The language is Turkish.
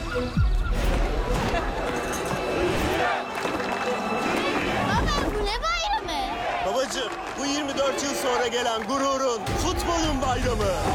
Baba bu ne bayramı? Babacığım, bu 24 yıl sonra gelen gururun, futbolun bayramı.